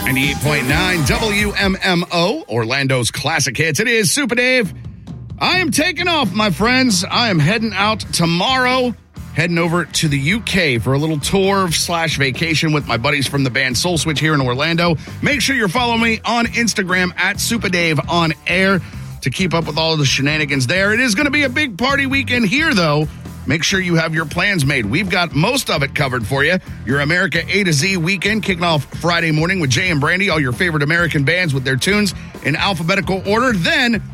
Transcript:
98.9 WMMO, Orlando's classic hits. It is Super Dave. I am taking off, my friends. I am heading out tomorrow, heading over to the UK for a little tour / vacation with my buddies from the band Soul Switch here in Orlando. Make sure you're following me on Instagram at SupaDaveOnAir to keep up with all of the shenanigans there. It is going to be a big party weekend here, though. Make sure you have your plans made. We've got most of it covered for you. Your America A to Z weekend kicking off Friday morning with Jay and Brandy, all your favorite American bands with their tunes in alphabetical order. Then